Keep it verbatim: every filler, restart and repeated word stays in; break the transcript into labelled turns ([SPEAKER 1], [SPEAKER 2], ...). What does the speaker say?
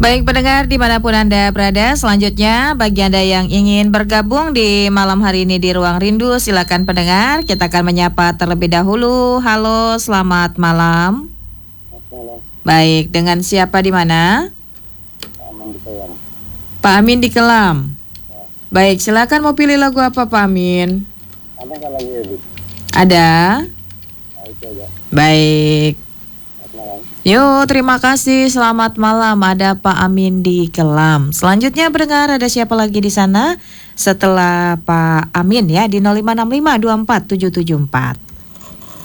[SPEAKER 1] Baik pendengar dimanapun Anda berada, selanjutnya bagi Anda yang ingin bergabung di malam hari ini di Ruang Rindu, silakan pendengar. Kita akan menyapa terlebih dahulu. Halo, selamat malam.
[SPEAKER 2] Selamat malam.
[SPEAKER 1] Baik, dengan siapa di mana?
[SPEAKER 2] Pak Amin di Kelam.
[SPEAKER 1] Pak Amin di Kelam.
[SPEAKER 2] Ya.
[SPEAKER 1] Baik, silakan mau pilih lagu apa Pak Amin?
[SPEAKER 2] Ada nggak lagi ya, Bu?
[SPEAKER 1] Ada.
[SPEAKER 2] Nah, itu aja.
[SPEAKER 1] Baik.
[SPEAKER 2] Selamat malam.
[SPEAKER 1] Yuk, terima kasih. Selamat malam. Ada Pak Amin di Kelam. Selanjutnya pendengar, ada siapa lagi di sana? Setelah Pak Amin ya di nol lima enam lima dua empat tujuh tujuh empat.